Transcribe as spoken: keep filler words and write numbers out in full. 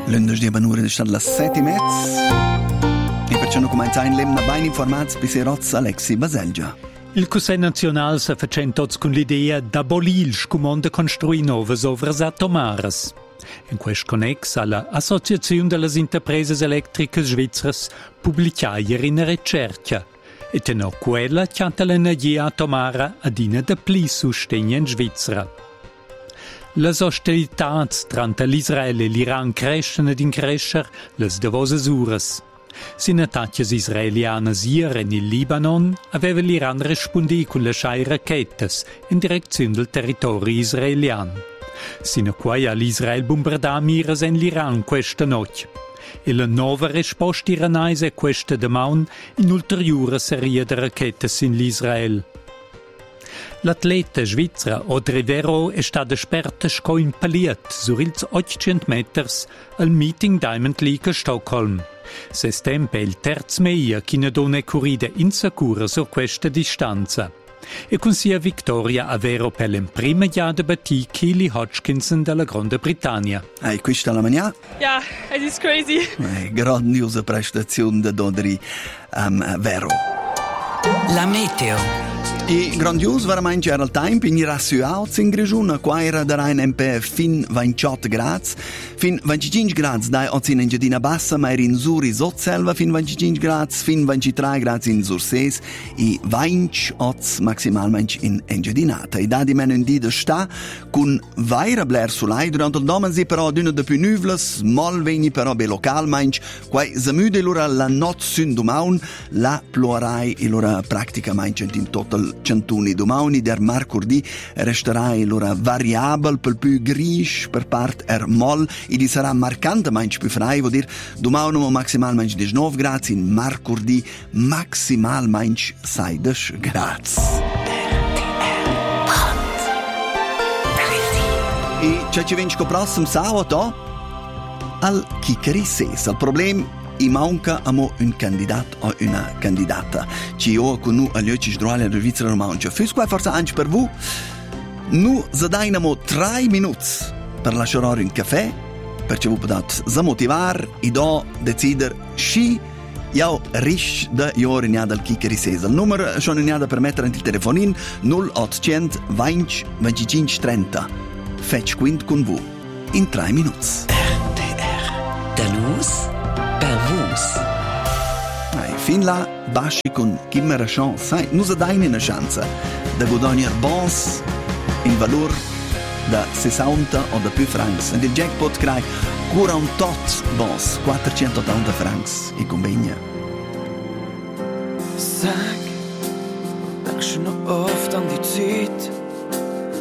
Lundes di Banure è stata la sette e mezza e perciò non comincia in lemna ben informati per Serozza Alexi Baselgia. Il Consiglio nazionale sta facendo tots con l'idea d'abolire il scumone costruire nuove ovras atomares. In questo connesso all'Associazione delle Interprese Elettriche Svizzere pubblicata in una ricerca e tenò quella che l'energia atomara ad una de pli sostegno in Svizzera. Le ostilità tra l'Israele e l'Iran crescono ed increscono le devose ures. Sin attacchi israeliane ieri nel Libano aveva l'Iran risposto con le sei racchette in direzione del territorio israeliano. Sin a qua l'Israele bombarda mires in l'Iran questa notte. E la nuova risposta iranese è questa domani in ulteriore serie di racchette in l'Israele. L'atleta svizzera Audrey Vero è stata esperta scoimpaliet sur ils ottocento meters al Meeting Diamond League a Stockholm. Se stempe il terzo meia che ne dona corrida insicura su questa distanza. E con sia vittoria a Vero per l'imprima giada battì Keely Hodgkinson della Grande Britannia. E questa la mania? Ja, es ist crazy. E grandiosa prestazione da Audrey um, Vero. La meteo. E grandios veramente era il tempo, in rassuato in Grigione, qua era da rein un po' fin ventotto gradi, fin venticinque gradi dai oggi in Engiadina Bassa, ma era in Zuri Sotselva fin venticinque gradi, fin ventitré gradi in Surses e venti oggi maximalmente in Engiadinata. E da di meno in dita sta, con vaira bler sulai, durante il domen però d'una de più nuvles, mol vegni però bello calmente, qua zamude l'ora la notte sun domaun, la plorai e l'ora praticamente in total centuni domani der mercoledì resterà l'ora variabile per più grish per parte er mol e di sarà marcantemente più frai vuol dire domani maximalmente diciannove gradi in mercoledì maximalmente sedici gradi e c'è ci vince con prossimo sabato al Chicheri Ses il problema I manca amo un candidato o una candidata. Ci ho con noi agli occhi sdruali alla Svizzera romancia. Fus qua forza anche per voi. Nu zadainamo tre minuti per lasciare un caffè, perché vi potete zamotivare e do decidere sci io risch da io rignada al Chicheri Ses. Il numero sono rignada per mettere il telefonin null ottocento venti venticinque trenta. Fetch quint con voi in tre minuti. R T R. Da luz per vus. Ai, fin là, basci con chimmera chance, sai, nusa dain una chance da guadagnare bons in valore da sessanta o da più francs. E il jackpot crai quarantotto bons, quattrocentottanta francs e convegna. Sag, denk schon noch oft an die Zeit,